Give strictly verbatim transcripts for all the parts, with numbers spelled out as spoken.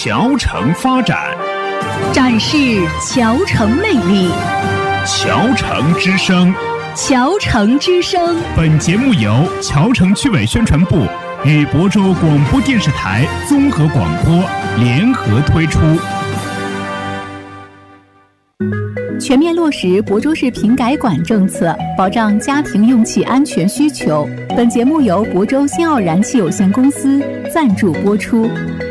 桥城发展， 展示桥城魅力。 桥城之声， 桥城之声。 本节目由桥城区委宣传部与亳州广播电视台综合广播联合推出。 全面落实亳州市瓶改管政策，保障家庭用气安全需求。本节目由亳州新奥燃气有限公司赞助播出。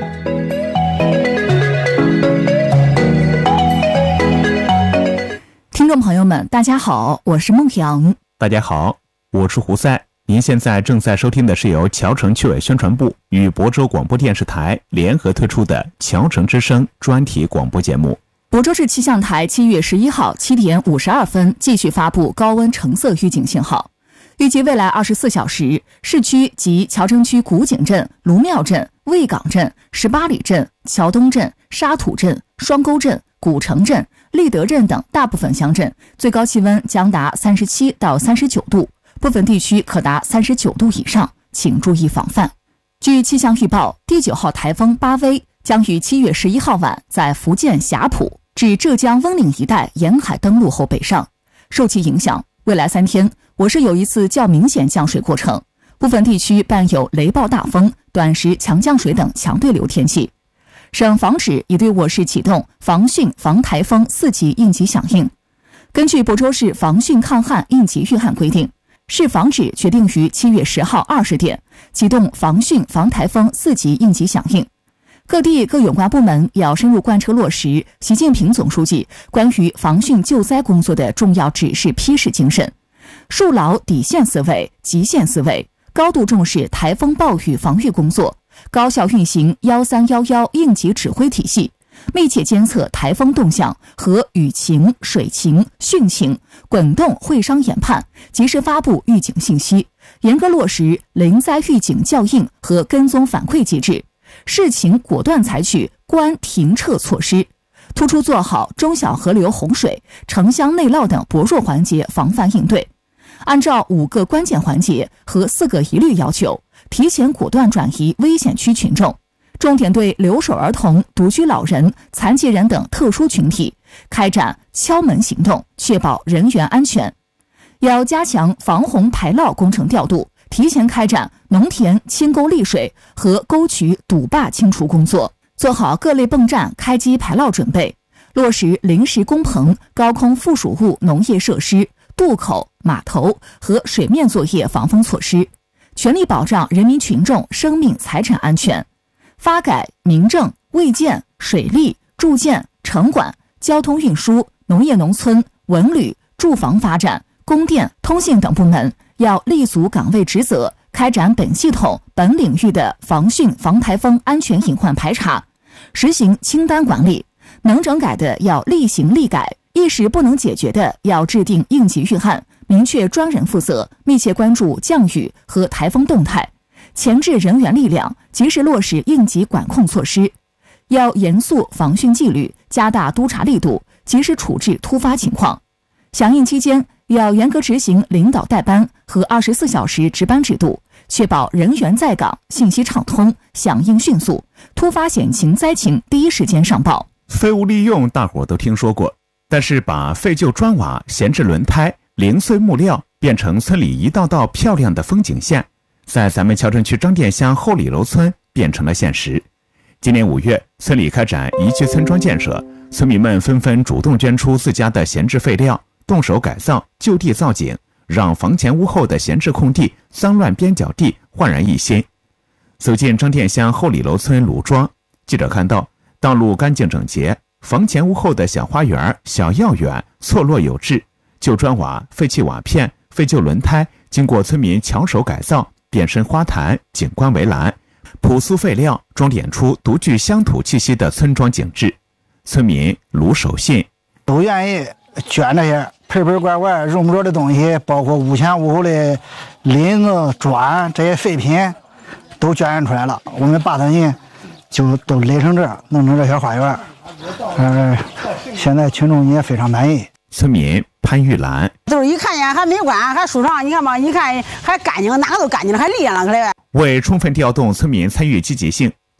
听众朋友们，大家好，我是孟阳。 大家好，我是胡赛。您现在正在收听的是由桥城区委宣传部与亳州广播电视台联合推出的桥城之声专题广播节目。 亳州市气象台七月十一号七点五十二分继续发布高温橙色预警信号，预计未来二十四小时，市区及桥城区古井镇、卢庙镇、卫岗镇、十八里镇、桥东镇、沙土镇、双沟镇、古城镇、立德镇等大部分乡镇最高气温将达三十七到三十九度，部分地区可达三十九度以上，请注意防范。据气象预报，第九号台风巴威将于七月十一号晚在福建霞浦至浙江温岭一带沿海登陆后北上，受其影响，未来三天我市有一次较明显降水过程，部分地区伴有雷暴大风、短时强降水等强对流天气。省防指已对我市启动防汛防台风四级应急响应。根据亳州市防汛抗旱应急预案规定，市防指决定于七月十号二十点启动防汛防台风四级应急响应。各地各有关部门要深入贯彻落实习近平总书记关于防汛救灾工作的重要指示批示精神，树牢底线思维、极限思维，高度重视台风暴雨防御工作，高效运行一三一一应急指挥体系，密切监测台风动向和雨情、水情、汛情滚动会商研判，及时发布预警信息，严格落实临灾预警校应和跟踪反馈机制，视情果断采取关停撤措施，突出做好中小河流洪水、城乡内涝等薄弱环节防范应对，按照五个关键环节和四个一律要求，提前果断转移危险区群众，重点对留守儿童、独居老人、残疾人等特殊群体开展敲门行动，确保人员安全。要加强防洪排涝工程调度，提前开展农田清沟沥水和沟渠堵坝清除工作，做好各类泵站开机排涝准备，落实临时工棚、高空附属物农业设施、渡口、码头和水面作业防风措施，全力保障人民群众生命财产安全。发改、民政、卫健、水利、住建、城管、交通运输、农业农村、文旅、住房发展、供电、通信等部门要立足岗位职责，开展本系统本领域的防汛防台风安全隐患排查，实行清单管理，能整改的要立行立改，一时不能解决的要制定应急预案，明确专人负责，密切关注降雨和台风动态，前置人员力量，及时落实应急管控措施。要严肃防汛纪律，加大督查力度，及时处置突发情况。响应期间要严格执行领导带班和二十四小时值班制度，确保人员在岗、信息畅通、响应迅速，突发险情灾情第一时间上报。 废物利用大伙都听说过，但是把废旧砖瓦、闲置轮胎、零碎木料变成村里一道道漂亮的风景线，在咱们桥城区张店乡后里楼村变成了现实。今年五月，村里开展宜居村庄建设，村民们纷纷主动捐出自家的闲置废料，动手改造，就地造景，让房前屋后的闲置空地、脏乱边角地焕然一新。走进张店乡后里楼村鲁庄，记者看到道路干净整洁，房前屋后的小花园、小药园错落有致，旧砖瓦、废弃瓦片、废旧轮胎经过村民巧手改造，变身花坛、景观围栏，朴素废料装点出独具乡土气息的村庄景致。村民卢守信都愿意捐这些盆盆罐罐用不着的东西，包括屋前屋后的林子、砖这些废品都捐出来了。我们八村人就都垒成这，弄成这小花园。呃，现在群众也非常满意。 村民潘玉兰就是一看见还美观，还舒畅，你看嘛，一看还干净，哪个都干净了，还利落了。 为充分调动村民参与积极性，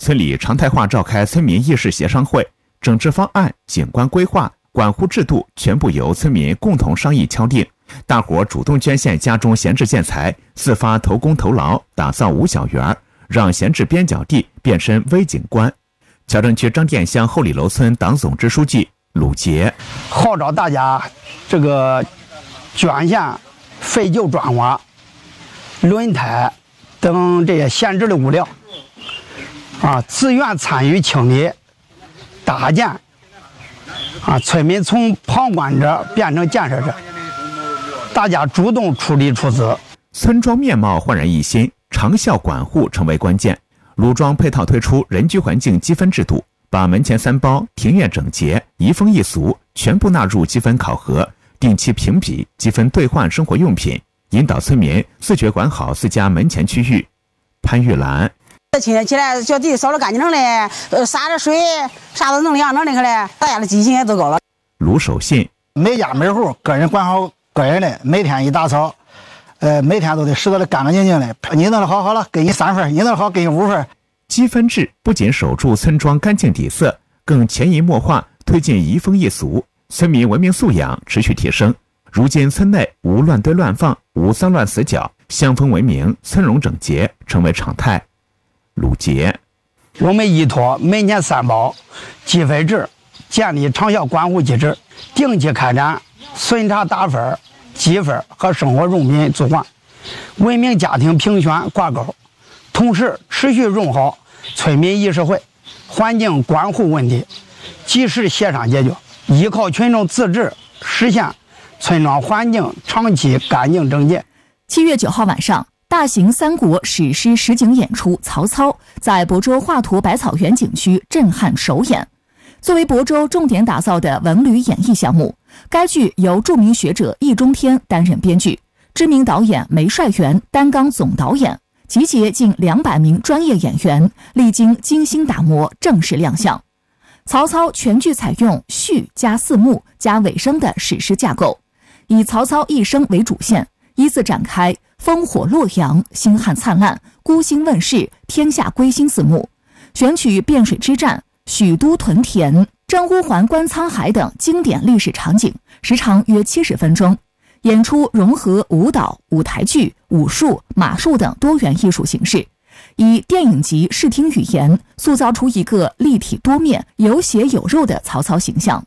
村里常态化召开村民议事协商会，整治方案、景观规划、管护制度全部由村民共同商议敲定。大伙主动捐献家中闲置建材，自发投工投劳，打造五小园，让闲置边角地变身微景观。乔镇区张店乡后里楼村党总支书记鲁杰号召大家这个捐献废旧砖瓦、轮胎等这些闲置的物料，啊，自愿参与清理、搭建，啊，村民从旁观者变成建设者，大家主动出力出资， 村庄面貌焕然一新，长效管护成为关键。鲁庄配套推出人居环境积分制度，把门前三包、庭院整洁、移风易俗全部纳入积分考核，定期评比积分兑换生活用品，引导村民自觉管好自家门前区域。潘玉兰， 清洁起来，小地扫了干净了嘞，呃，洒着水，啥都能量能那个嘞，大家的积极性也都高了。 卢守信， 每家每户个人管好个人的，每天一打扫，呃，每天都得拾掇的干干净净的。你弄得好好了，给你三分；你弄得好，给你五分。 积分制不仅守住村庄干净底色，更潜移默化推进移风易俗，村民文明素养持续提升。如今村内无乱堆乱放，无脏乱死角，乡风文明，村容整洁成为常态。鲁杰， 我们依托门前三包积分制，建立长效管护机制，定期开展巡查打分、积分和生活用品组换、文明家庭评选挂钩，同时持续用好村民议事会、环境管护问题，及时协商解决，依靠群众自治，实现村庄环境长期干净整洁。 七月九号晚上，大型三国史诗实景演出《曹操》在亳州华佗百草园景区震撼首演。作为亳州重点打造的文旅演艺项目，该剧由著名学者易中天担任编剧，知名导演梅帅元担纲总导演，集结近两百名专业演员，历经精心打磨，正式亮相。曹操全剧采用序加四幕加尾声的史诗架构，以曹操一生为主线，依次展开烽火洛阳、星汉灿烂、孤星问世、天下归心四幕，选取汴水之战、许都屯田、征乌桓观沧海等经典历史场景，时长约七十分钟。演出融合舞蹈、舞台剧、武术、马术等多元艺术形式，以电影级视听语言塑造出一个立体多面、有血有肉的曹操形象。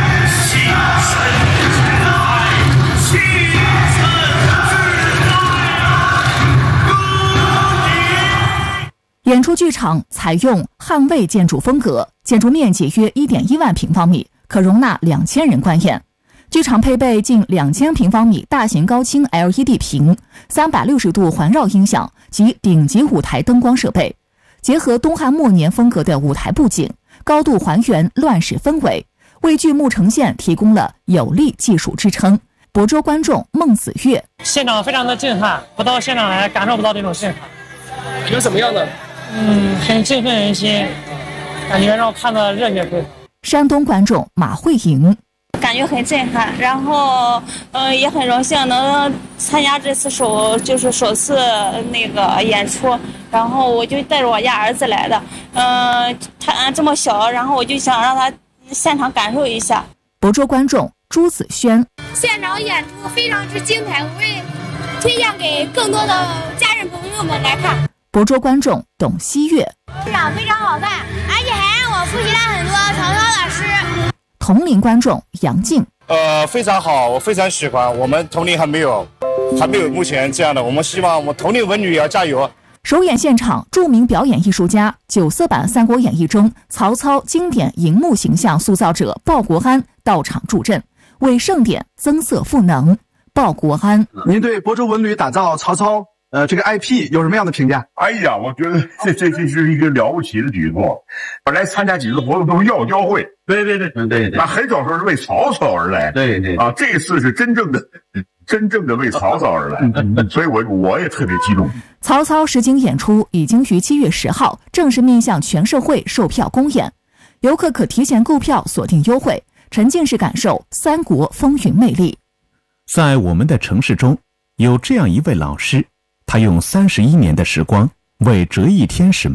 演出剧场采用汉魏建筑风格，建筑面积约 一点一万平方米，可容纳两千人观演。剧场配备近两千平方米大型高清 L E D 屏、三百六十度环绕音响及顶级舞台灯光设备，结合东汉末年风格的舞台布景，高度还原乱世氛围，为剧目呈现提供了有力技术支撑。亳州观众孟子月， 现场非常的震撼，不到现场来感受不到这种震撼。 感觉怎么样呢？ 嗯，很振奋人心，感觉让我看得热血沸腾。 山东观众马慧莹， 感觉很震撼，然后呃也很荣幸能参加这次首就是首次那个演出，然后我就带着我家儿子来的，嗯、呃，他这么小，然后我就想让他现场感受一下。 亳州观众朱子轩， 现场演出非常之精彩，我会推荐给更多的家人朋友们来看。 亳州观众董希月， 剧场非常好看，而且还让我复习了很多曹操的诗。 同龄观众杨静， 呃，非常好，我非常喜欢。我们同龄还没有，还没有目前这样的。我们希望我们同龄文旅要加油。 首演现场，著名表演艺术家、九色版《三国演义》中曹操经典荧幕形象塑造者鲍国安到场助阵，为盛典增色赋能。鲍国安， 您对亳州文旅打造曹操呃，这个 I P 有什么样的评价？ 哎呀，我觉得这这这是一个了不起的举措。本来参加几次活动都是要交会， 对对对，对对， 那很少说是为曹操而来， 对对啊，这次是真正的、真正的为曹操而来，所以我我也特别激动。 曹操实景演出已经于七月十号正式面向全社会售票公演，游客可提前购票锁定优惠，沉浸式感受三国风云魅力。 在我们的城市中，有这样一位老师。他用三十一年的时光，为折翼天使们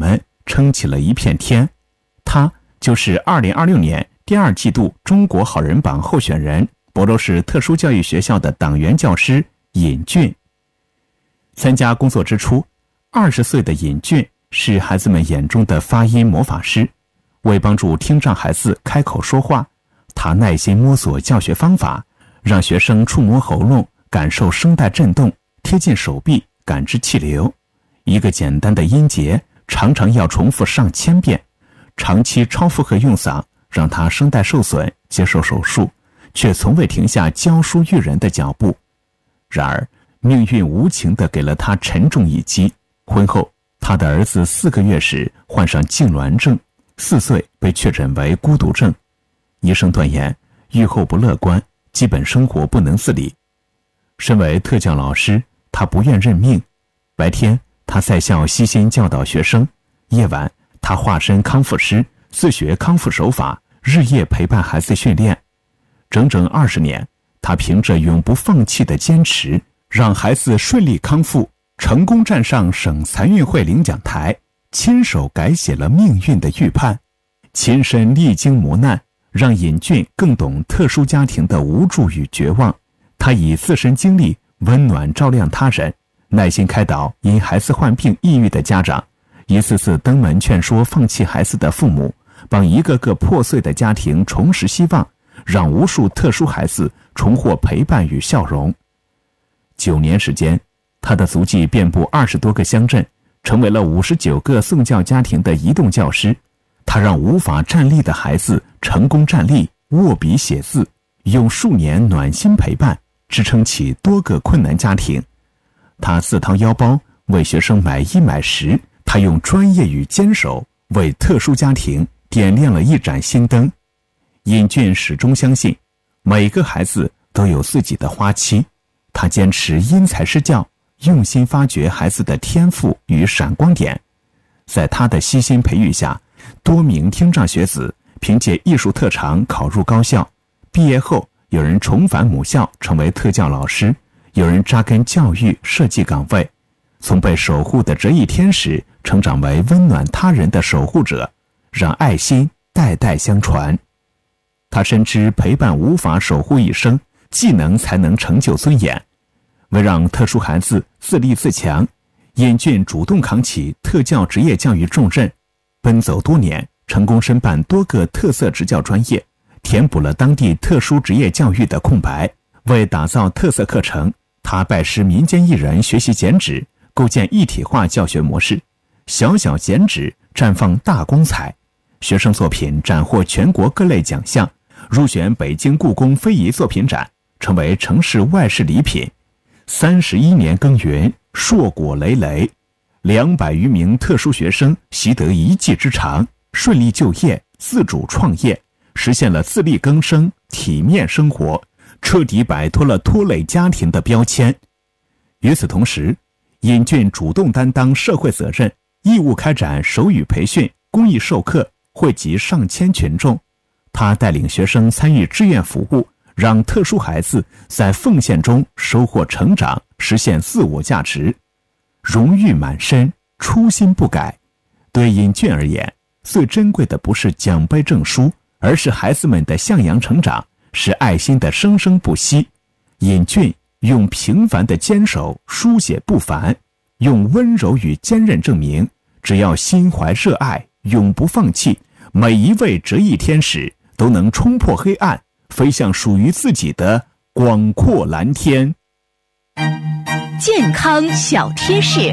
撑起了一片天。他就是二零二六年第二季度中国好人榜候选人，亳州市特殊教育学校的党员教师尹俊。参加工作之初，二十岁的尹俊是孩子们眼中的发音魔法师。为帮助听障孩子开口说话，他耐心摸索教学方法，让学生触摸喉咙，感受声带震动，贴近手臂，感知气流。一个简单的音节常常要重复上千遍，长期超负荷用嗓让他声带受损，接受手术，却从未停下教书育人的脚步。然而命运无情地给了他沉重一击。婚后，他的儿子四个月时患上痉挛症，四岁被确诊为孤独症。医生断言愈后不乐观，基本生活不能自理。身为特教老师，他不愿认命。白天他在校悉心教导学生，夜晚他化身康复师，自学康复手法，日夜陪伴孩子训练。整整二十年，他凭着永不放弃的坚持，让孩子顺利康复，成功站上省残运会领奖台，亲手改写了命运的预判。亲身历经磨难，让尹俊更懂特殊家庭的无助与绝望。他以自身经历温暖照亮他人，耐心开导因孩子患病抑郁的家长，一次次登门劝说放弃孩子的父母，帮一个个破碎的家庭重拾希望，让无数特殊孩子重获陪伴与笑容。九年时间，他的足迹遍布二十多个乡镇，成为了五十九个送教家庭的移动教师。他让无法站立的孩子成功站立，握笔写字，用数年暖心陪伴支撑起多个困难家庭。他自掏腰包为学生买衣买食，他用专业与坚守为特殊家庭点亮了一盏新灯。尹俊始终相信每个孩子都有自己的花期，他坚持因材施教，用心发掘孩子的天赋与闪光点。在他的悉心培育下，多名听障学子凭借艺术特长考入高校，毕业后有人重返母校成为特教老师，有人扎根教育设计岗位，从被守护的折翼天使成长为温暖他人的守护者，让爱心代代相传。他深知陪伴无法守护一生，技能才能成就尊严。为让特殊孩子自立自强，尹俊主动扛起特教职业教育重任，奔走多年，成功申办多个特色职教专业，填补了当地特殊职业教育的空白。为打造特色课程，他拜师民间艺人学习剪纸，构建一体化教学模式。小小剪纸绽放大光彩，学生作品斩获全国各类奖项，入选北京故宫非遗作品展，成为城市外事礼品。三十一年耕耘，硕果累累，两百余名特殊学生习得一技之长，顺利就业，自主创业，实现了自力更生、体面生活，彻底摆脱了拖累家庭的标签。与此同时，尹俊主动担当社会责任，义务开展手语培训、公益授课，惠及上千群众。他带领学生参与志愿服务，让特殊孩子在奉献中收获成长，实现自我价值。荣誉满身，初心不改。对尹俊而言，最珍贵的不是奖杯证书，而是孩子们的向阳成长，是爱心的生生不息。尹俊用平凡的坚守书写不凡，用温柔与坚韧证明，只要心怀热爱，永不放弃，每一位折翼天使都能冲破黑暗，飞向属于自己的广阔蓝天。 健康小贴士。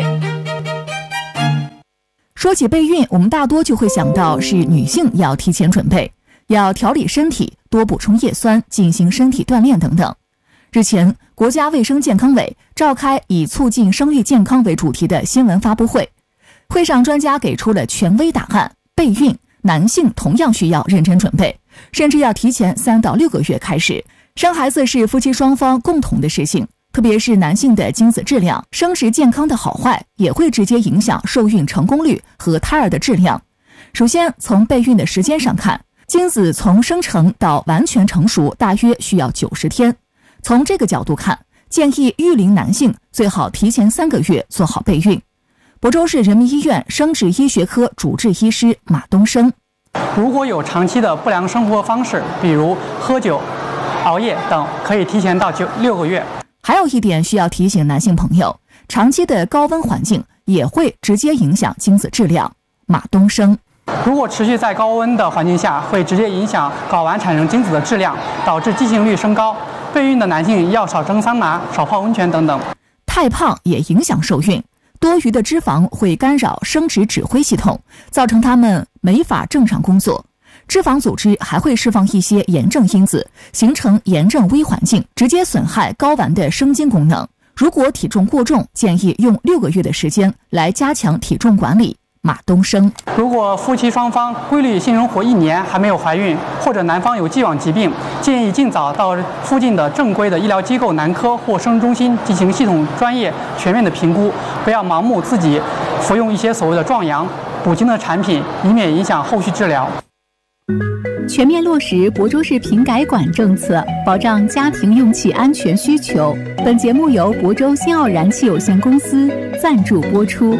说起备孕，我们大多就会想到是女性要提前准备，要调理身体，多补充叶酸，进行身体锻炼等等。日前，国家卫生健康委召开以促进生育健康为主题的新闻发布会，会上专家给出了权威答案：备孕，男性同样需要认真准备，甚至要提前三到六个月开始。生孩子是夫妻双方共同的事情，特别是男性的精子质量、生殖健康的好坏，也会直接影响受孕成功率和胎儿的质量。首先，从备孕的时间上看，精子从生成到完全成熟大约需要九十天。从这个角度看，建议育龄男性最好提前三个月做好备孕。 亳州市人民医院生殖医学科主治医师马东升。 如果有长期的不良生活方式，比如喝酒、熬夜等，可以提前到九六个月。 还有一点需要提醒男性朋友，长期的高温环境也会直接影响精子质量。马东升。 如果持续在高温的环境下，会直接影响睾丸产生精子的质量，导致畸形率升高。备孕的男性要少蒸桑拿、少泡温泉等等。 太胖也影响受孕，多余的脂肪会干扰生殖指挥系统，造成它们没法正常工作。脂肪组织还会释放一些炎症因子，形成炎症微环境，直接损害睾丸的生精功能。如果体重过重，建议用六个月的时间来加强体重管理。马东升。 如果夫妻双方规律性生活一年还没有怀孕，或者男方有既往疾病，建议尽早到附近的正规的医疗机构男科或生殖中心进行系统专业全面的评估，不要盲目自己服用一些所谓的壮阳补精的产品，以免影响后续治疗。 全面落实亳州市瓶改管政策，保障家庭用气安全需求。本节目由亳州新奥燃气有限公司赞助播出。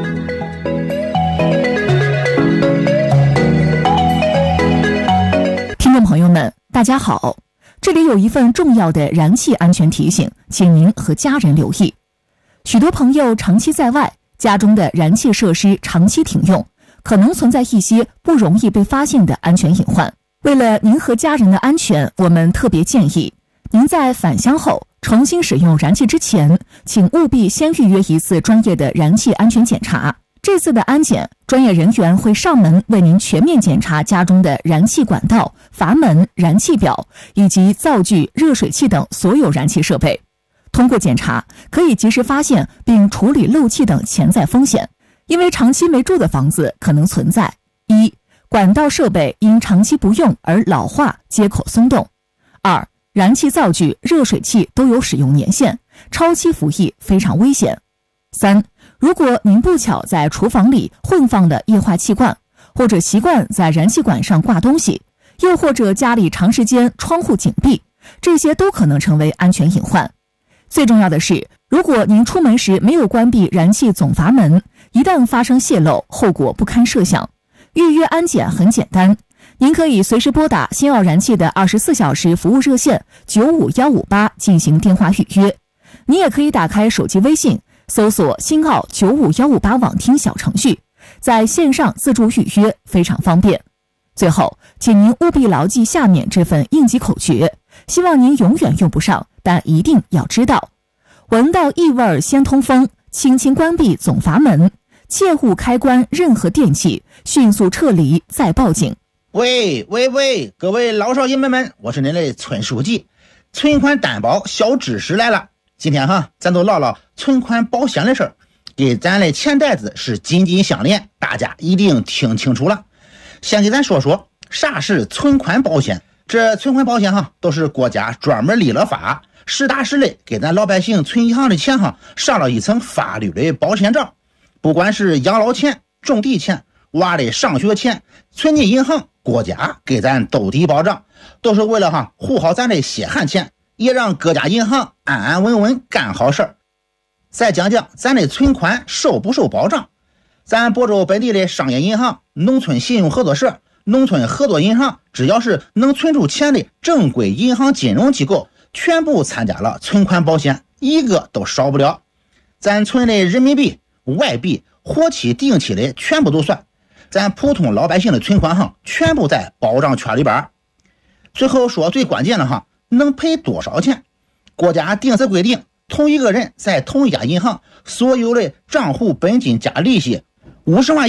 听众朋友们，大家好，这里有一份重要的燃气安全提醒，请您和家人留意。许多朋友长期在外，家中的燃气设施长期停用，可能存在一些不容易被发现的安全隐患。为了您和家人的安全，我们特别建议您在返乡后重新使用燃气之前，请务必先预约一次专业的燃气安全检查。这次的安检，专业人员会上门为您全面检查家中的燃气管道、阀门、燃气表以及灶具、热水器等所有燃气设备。通过检查，可以及时发现并处理漏气等潜在风险。因为长期没住的房子可能存在：一、管道设备因长期不用而老化，接口松动；二、燃气灶具、热水器都有使用年限，超期服役非常危险；三、如果您不巧在厨房里混放了液化气罐，或者习惯在燃气管上挂东西，又或者家里长时间窗户紧闭，这些都可能成为安全隐患。最重要的是，如果您出门时没有关闭燃气总阀门，一旦发生泄漏，后果不堪设想。预约安检很简单，您可以随时拨打新奥燃气的二十四小时服务热线九五一五八进行电话预约。你也可以打开手机微信，搜索新奥九五一五八网听小程序，在线上自助预约，非常方便。最后，请您务必牢记下面这份应急口诀，希望您永远用不上，但一定要知道：闻到异味先通风，轻轻关闭总阀门，切勿开关任何电器，迅速撤离再报警。 喂喂喂，各位老少爷们们，我是您的村书记，存款担保小知识来了。今天哈，咱都唠唠存款保险的事儿，给咱的钱袋子是紧紧相连，大家一定听清楚了。先给咱说说啥是存款保险。这存款保险哈，都是国家专门立了法，实打实的给咱老百姓存银行的钱哈，上了一层法律的保险罩。不管是养老钱、种地钱、娃的上学钱，存进银行，国家给咱兜底保障，都是为了哈护好咱的血汗钱，也让各家银行安安稳稳干好事儿。再讲讲咱的存款受不受保障。咱亳州本地的商业银行、农村信用合作社、农村合作银行，只要是能存出钱的正规银行金融机构，全部参加了存款保险，一个都少不了。咱存的人民币、外币、活期、定期的全部都算，咱普通老百姓的存款哈，全部在保障圈里边。最后说最关键的哈，能赔多少钱？国家定时规定，同一个人在同一家银行所有的账户本金加利息五十万